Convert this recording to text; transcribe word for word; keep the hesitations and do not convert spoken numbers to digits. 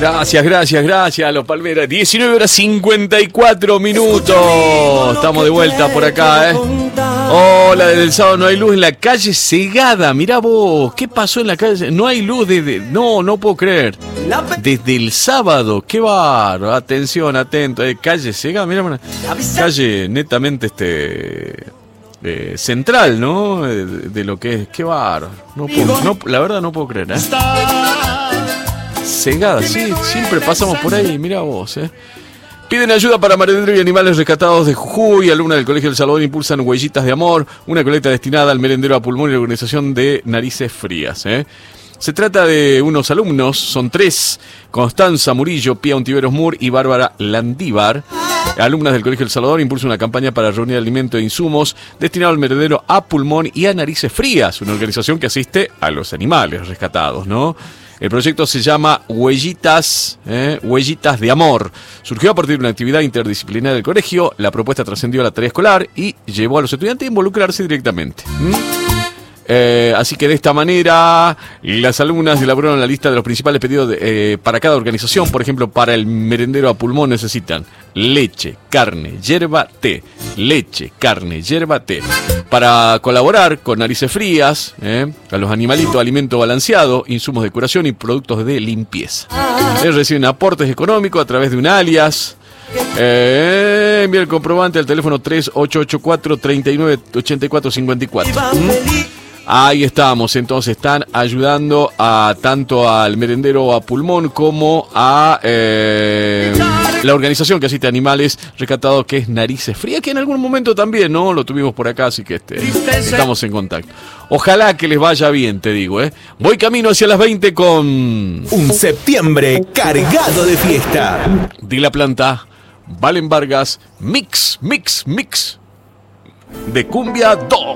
Gracias, gracias, gracias, los Palmeras. diecinueve horas cincuenta y cuatro minutos. Estamos de vuelta por acá, ¿eh? Hola, desde el sábado no hay luz en la calle Segada. Mirá vos, ¿qué pasó en la calle? No hay luz desde... No, no puedo creer. Desde el sábado, qué bárbaro. Atención, atento. Eh, calle Segada, mirá, una calle netamente este... Eh, central, ¿no? De, de lo que es. Qué bárbaro. No puedo, no, la verdad no puedo creer, ¿eh? Segada, sí, siempre pasamos por ahí, mira vos, ¿eh? Piden ayuda para merenderos y animales rescatados de Jujuy. Alumnas del Colegio del Salvador impulsan Huellitas de Amor, una colecta destinada al merendero a pulmón y la organización de Narices Frías, ¿eh? Se trata de unos alumnos, son tres: Constanza Murillo, Pía Ontiveros Mur y Bárbara Landívar. Alumnas del Colegio del Salvador impulsan una campaña para reunir alimentos e insumos destinado al merendero a pulmón y a Narices Frías, una organización que asiste a los animales rescatados, ¿no? El proyecto se llama Huellitas, eh, Huellitas de Amor. Surgió a partir de una actividad interdisciplinaria del colegio. La propuesta trascendió a la tarea escolar y llevó a los estudiantes a involucrarse directamente. ¿Mm? Eh, así que de esta manera las alumnas elaboraron la lista de los principales pedidos de, eh, para cada organización. Por ejemplo, para el merendero a pulmón necesitan leche, carne, yerba, té. Leche, carne, yerba, té. Para colaborar con Narices Frías, eh, a los animalitos, alimento balanceado, insumos de curación y productos de limpieza. Ellos reciben aportes económicos a través de un alias. Eh, envía el comprobante al teléfono tres ocho ocho cuatro, tres nueve ocho cuatro cinco cuatro. ¿Mm? Ahí estamos, entonces están ayudando a tanto al merendero a pulmón como a eh, la organización que asiste a animales rescatados, que es Narices Frías, que en algún momento también, ¿no? Lo tuvimos por acá, así que este, estamos en contacto. Ojalá que les vaya bien, te digo, ¿eh? Voy camino hacia las veinte con... Un septiembre cargado de fiesta. De la planta, Valen Vargas, mix, mix, mix de Cumbia dos.